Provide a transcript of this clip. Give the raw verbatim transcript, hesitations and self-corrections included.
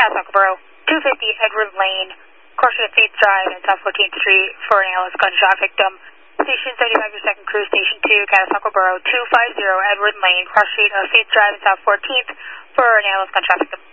Catasauqua Borough, two fifty Edward Lane, cross street at Faith Drive and South fourteenth Street for an A L S gunshot victim. Station seventy-five, your second crew, Station two, Catasauqua Borough, two fifty Edward Lane, cross street of Faith Drive and South fourteenth for an A L S gunshot victim.